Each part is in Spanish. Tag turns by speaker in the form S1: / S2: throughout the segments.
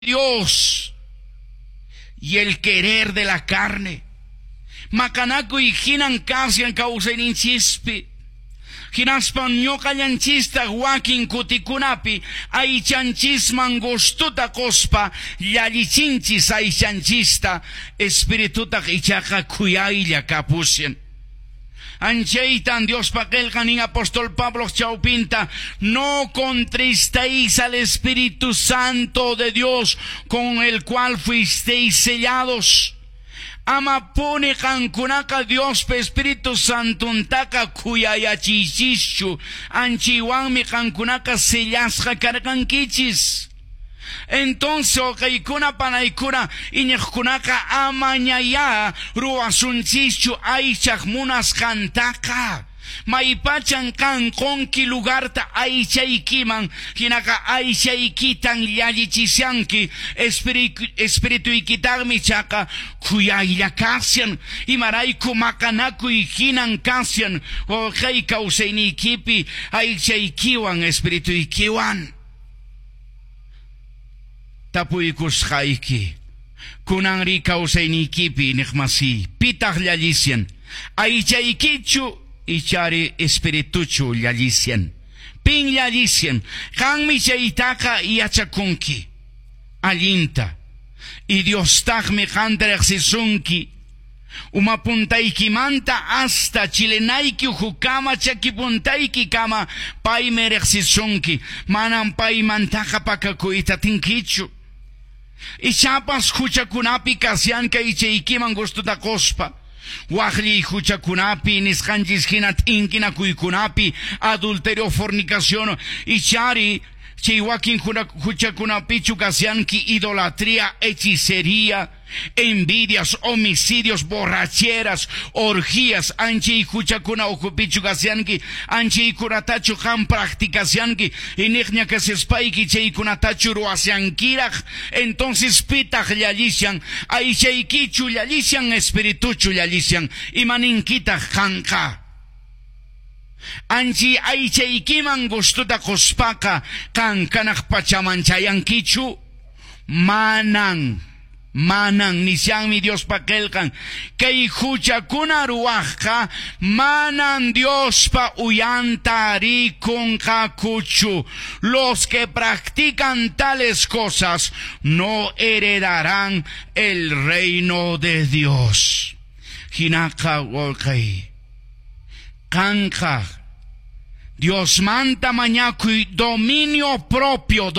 S1: Dios y el querer de la carne. Macanaco y hinan casian causen chispi. Hinaspan ñoqallanchista wakin kutikunapi aychanchisman gustuta cospa llallichinchis aychanchista espirituta ichaqa kuyaylla kapusian. Ancheitan Dios paquelcan en apóstol Pablo chaupinta, no contristéis al Espíritu Santo de Dios con el cual fuisteis sellados. Ama pone cancunaca Dios pe Espíritu Santo untaka kuyayachischu anchiwan mi cancunaca sellasja carganquichis. Entonces okaykuna panaykuna iñiqkunaqa amañaya ruwasunchikchu aychaq munasqantaqa. Maypachan kan qonki lugarta aychaykiman hinaqa aychaykitan llallichisyanki espirituykitaqmi chaqa kuyaylla kasyan imarayku maqanakuy hinan kasyan kay kawsayniykipi aychaykiwan espirituykiwan. Tapuykusqayki kunanri kawsaynikipi niqmasi pitaq llallisyan aychaykichu ichari espirituchu llallisyan pin llallisyan qanmi chaytaqa yachakunki allinta y Diostaqmi qanta riqsisunki umapuntaykimanta hasta chilenayki hukama chakipuntayki kama paymi riqsisunki manan paymantaqa pakakuyta tinkichu. Ichapas huchakunapi kasyanka ichaykiman gustuta cospa. Wajli huchakunapi nisqanchis hinat inkina kuykunapi adulterio fornicación ichari chiwakin huchakunapichu kasyanki idolatría, hechicería, envidias, homicidios, borracheras, orgías, anchi huchakuna okupichu kasyanki anchi kunatachu han practicasyanki inignia que se spayki chay kunatachu ruasyankiraj. Entonces pitaq llallisyan aychaykichu llallisyan espirituchu llallisyan imaninkitaq hanqa anchi aychaykiman gustuta qospaka kankanaq pachamanchayankichu manan nisyanmi Dios pakelkan kay huchakuna ruwaqqa manan Dios pa uyantarikунqakuchu. Los que practican tales cosas no heredarán el reino de Dios. Hinaqa wolqay kanqa Dios manta mañakuy dominio propio.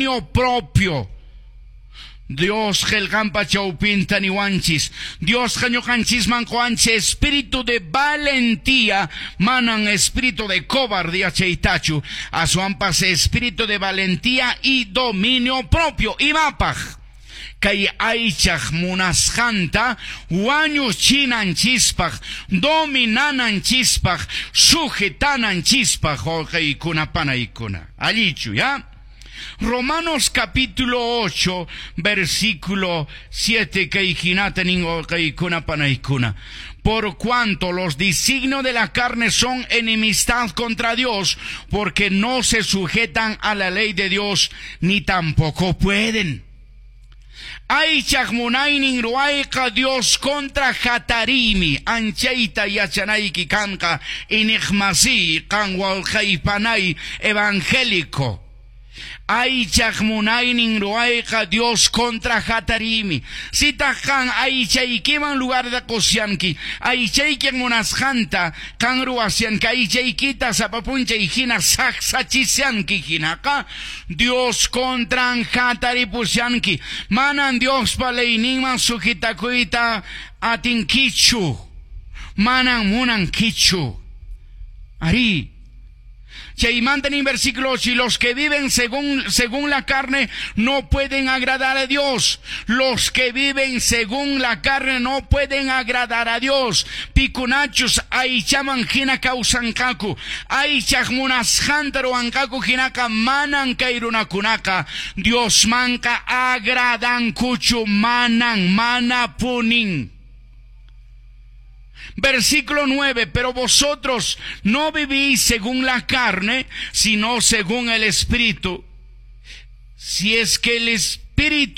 S1: Dios gelgampa chaupinta ni wanchis. Dios jañocanchis mancoanche espíritu de valentía. Manan espíritu de cobardía cheitachu. Asuampas espíritu de valentía y dominio propio. Y mapaj. Kay aychaq munasqanta wañuchinanchispaq dominananchispaq sujetananchispaq oqaykuna panaykuna allichu ya. Romanos capítulo 8 versículo 7 kay hinatanin oqaykuna panaykuna. Por cuanto los designios de la carne son enemistad contra Dios, porque no se sujetan a la ley de Dios, ni tampoco pueden. Aychaq munaynin ruayqa Dios contra hatarimi anchayta yachanayki kanqa iniqmasi kan walqaypanay evangélico. Aychaq munaynin ruayqa Dios contra hatarimi sitaq kan aychaykiman lugar de kosyanki aychayki munasqanta kan ruwasyanki aychaykita sapapunchay hina saqsachisyanki hinaqa Dios contra hataripusyanki manan Dios pa leyninman sujitakuyta atinkichu manan munankichu ari. Chaymantan en versículo 8, y los que viven según la carne no pueden agradar a Dios. Los que viven según la carne no pueden agradar a Dios. Pikunachus aychaman hina kausankaku. Aychaq munasqantaro ankaku hinaka manan kairunakunaka. Dios manka agradan kuchu mana punin. Versículo 9, pero vosotros no vivís según la carne, sino según el Espíritu. Si es que el Espíritu espíritu